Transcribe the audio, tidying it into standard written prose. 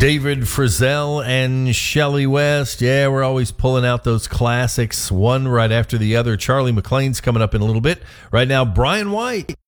David Frizzell and Shelley West. Yeah, we're always pulling out those classics, one right after the other. Charlie McLean's coming up in a little bit. Right now, Brian White.